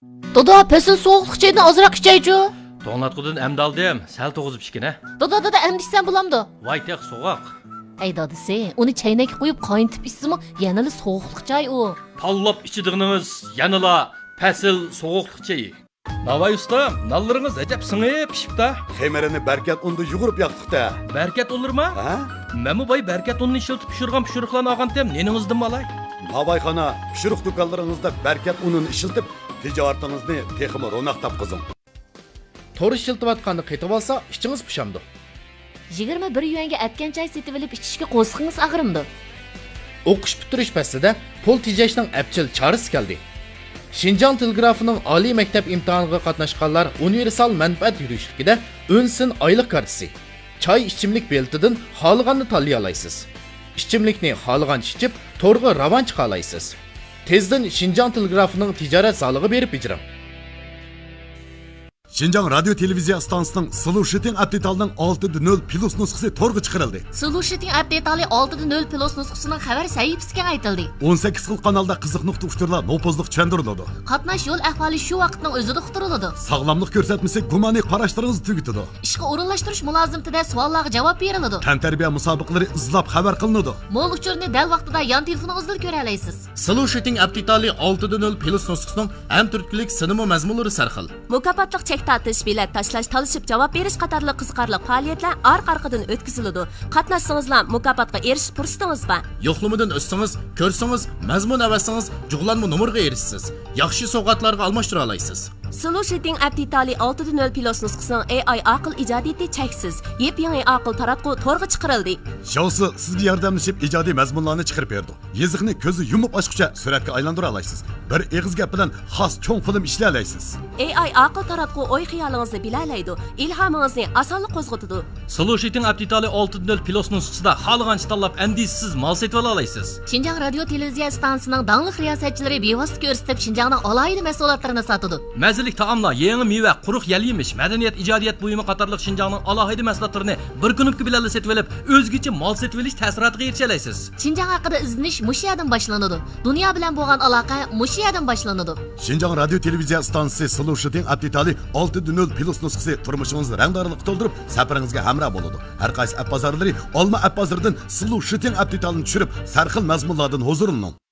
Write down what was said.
Dada, pesin soğuqluq çayını azırak içeycu. To'nglatqudan amda oldim, sal to'g'izib ichgina. Dada, emdişsen bulamdı. Voy teq so'g'oq. Ey dadisi, onu çaynak qo'yib qayntib içsimi, yanılı soğuqluq çay o. Tanlab ichidig'inimiz yanıla pasil so'g'oqliq chayi. Navay ustam, nallaringiz ajab singib pishibdi. Xemerini berkat unda yugurib yoqdiqda. Berkat olurma? Ha? Memu boy berkat unni ishiltib pishirgan pishiriqlarni olgantem, neningizdan malay? Navayxona pishiriq do'konlaringizda berkat unini ishiltib, tijoratingizni texmi ro'naq topqizing. To'ri ishiltayotganini qaytib olsa, ichingiz pishamdi. 21 yuanga atgan chay setib olib ichishga qo'sqingiz ag'rimdi. O'qish bitirish pastida pul tejashning apchil chorasi keldi. Şinjan Telegrafining oliy maktab imtihoniga qatnashganlar universal manfaat yurishligida o'nsin oylik kartasi, choy ichimlik beltidan xohlaganini tanlay olasiz. Ichimlikni xohlagan ichib, to'rga ravon chiqa olasiz. Tezdan Şinjan Telegrafining tijorat solig'i berib ijram. Şinjan radio televiziya stansiyasining Solution Update-ning 6.0 plus nusxasi to'rga chiqarildi. Solution Update 6.0 plus nusxasining xabar sahifasiga aytildi. 18 xil kanalda qiziq uchurlar nopozliq tushuntiriladi. Qatnash yo'l ahvoli shu vaqtning o'zida uqtiriladi. Sog'lomlik ko'rsatmasi gumoniy qarashlaringizni tugitadi. Ishga o'rinlashtirish mulozimtida savollarga javob beriladi. Tantarbiya musobaqalari izlab xabar qilinadi. Mo'l uchurni dal vaqtida yon telefoningizda ko'ra olasiz. Solution Update 6.0 plus nusxasining ham turklik sinimo mazmunlari sarxil. Mukofotliq chek tartish, bilet tashlash, talishib javob berish qatorli qiziqarli faoliyatlar orqa-orqadan o'tkaziladi. Qatnashsangizlar mukofotga erishish fursatingiz bor. Yo'qlamadan o'tsangiz, ko'rsangiz, mazmun avasangiz, jug'lanma nomerga erishsiz. Yaxshi sovg'atlarga almashtira olasiz. Solution Update 6.0 plus nusxasining AI aql ijodiyati cheksiz. Yep-yangi aql taratqu to'rga chiqarildi. Shosi sizga yordamlashib ijodiy mazmunlarni chiqarib berdi. Yeziqni ko'zi yumib ochguncha suratga aylantira olasiz. Bir eg'iz gap bilan xos cho'ng film ishlay olasiz. AI aql taratqu o'y xiyolingizni bilalaydi, ilhomingizni osonlik qo'zg'atadi. Solution Update 6.0 plus nusxasida xohlagancha tanlab andisiz mal setib olasiz. Şinjan radio televiziya stansiyasining dangliq riyosatchilari bevosita ko'rsatib Şinjanning alohida mahsulotlarini sotadi. Mazalik taomlar, yangi meva, quruq yal yemish, madaniyat, ijodiyat buyumi qatorliq Şinjanning alohida mahsulotlarini bir kunlik bilan setib olib, o'zgacha mal setib olish ta'siriga erisha olasiz. Şinjan haqida izlanish mush yerdan boshlanadi. Dunyo bilan bo'lgan aloqa mush yerdan boshlanadi. Şinjan radio televiziya stansiyasi Solution Update 6.0 plus nusxasi turmushingizni rangdorlik to'ldirib, safaringizga hamroh bo'ladi. Har qaysi app bozorlari Olma app bozoridan Solution Update 'ni tushirib, sarxil mazmunlardan huzurlaning.